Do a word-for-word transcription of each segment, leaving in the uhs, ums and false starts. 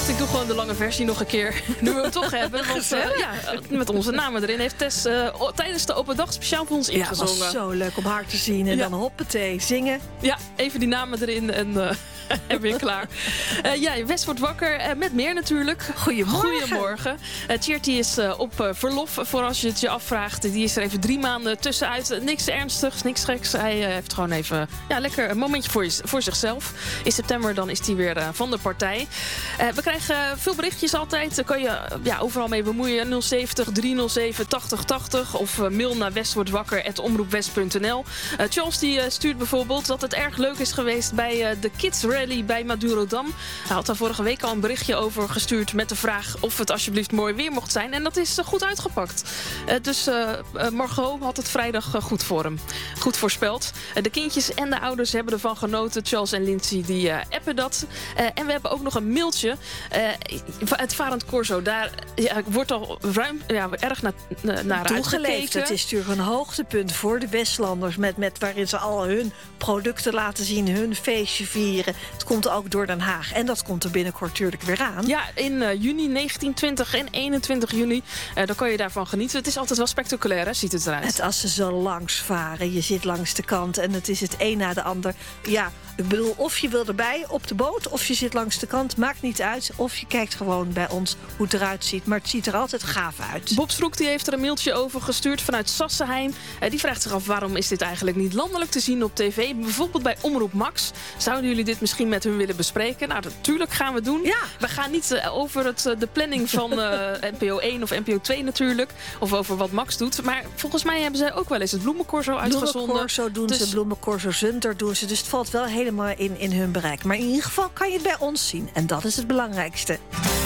dacht, ik doe gewoon de lange versie nog een keer. Nu we het toch hebben. Want uh, ja, met onze namen erin heeft Tess uh, tijdens de open dag speciaal voor ons ingezongen. Ja, het was zo leuk om haar te zien. En ja. dan hoppatee, zingen. Ja, even die namen erin en... Uh, en weer klaar. Uh, ja, West wordt wakker. Uh, met meer natuurlijk. Goedemorgen. Goedemorgen. Uh, Tjertie is uh, op uh, verlof. Voor als je het je afvraagt. Die is er even drie maanden tussenuit. Uh, niks ernstigs, niks geks. Hij uh, heeft gewoon even ja, lekker een momentje voor, je, voor zichzelf. In september dan is hij weer uh, van de partij. Uh, we krijgen uh, veel berichtjes altijd. Daar kan je uh, ja, overal mee bemoeien. nul zeventig driehonderdzeven tachtig tachtig. Of uh, mail naar westwordwakker at omroepwest punt n l. Uh, Charles die, uh, stuurt bijvoorbeeld dat het erg leuk is geweest bij uh, de Kids Rally bij Madurodam. Hij had daar vorige week al een berichtje over gestuurd met de vraag of het alsjeblieft mooi weer mocht zijn. En dat is uh, goed uitgepakt. Uh, dus uh, uh, Margot had het vrijdag uh, goed voor hem. Goed voorspeld. Uh, de kindjes en de ouders hebben ervan genoten. Charles en Lindsay die uh, appen dat. Uh, en we hebben ook nog een mailtje. Uh, het Varend Corso, daar ja, wordt al ruim ja, erg na, na, naar toegeleefd. Het is natuurlijk een hoogtepunt voor de Westlanders. Met, met waarin ze al hun producten laten zien, hun feestje vieren. Het komt ook door Den Haag. En dat komt er binnenkort natuurlijk weer aan. Ja, in uh, juni, negentien, twintig en eenentwintig juni. Uh, dan kan je daarvan genieten. Het is altijd wel spectaculair, hè? Ziet het eruit. Het als ze zo langs varen. Je zit langs de kant en het is het een na de ander. Ja, ik bedoel, of je wil erbij op de boot, of je zit langs de kant. Maakt niet uit. Of je kijkt gewoon bij ons hoe het eruit ziet. Maar het ziet er altijd gaaf uit. Bob Stroek die heeft er een mailtje over gestuurd vanuit Sassenheim. Uh, die vraagt zich af waarom is dit eigenlijk niet landelijk te zien op tv. Bijvoorbeeld bij Omroep Max. Zouden jullie dit misschien met hun willen bespreken? Nou, natuurlijk gaan we doen. Ja. We gaan niet uh, over het, uh, de planning van uh, N P O één of N P O twee natuurlijk. Of over wat Max doet. Maar volgens mij hebben zij ook wel eens het Bloemencorso uitgezonden. Bloemencorso doen dus... ze, Bloemencorso Zunter doen ze. Dus het valt wel helemaal in, in hun bereik. Maar in ieder geval kan je het bij ons zien. En dat is het belangrijkste.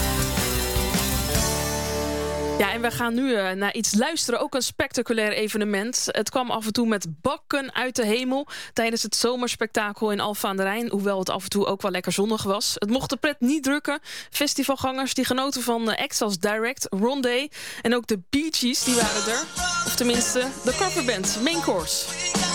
Ja, en we gaan nu uh, naar iets luisteren. Ook een spectaculair evenement. Het kwam af en toe met bakken uit de hemel tijdens het zomerspektakel in Alphen aan de Rijn. Hoewel het af en toe ook wel lekker zonnig was. Het mocht de pret niet drukken. Festivalgangers die genoten van uh, acts als Direct, Rondé en ook de Bee Gees, die waren er. Of tenminste, de coverband, Main Course.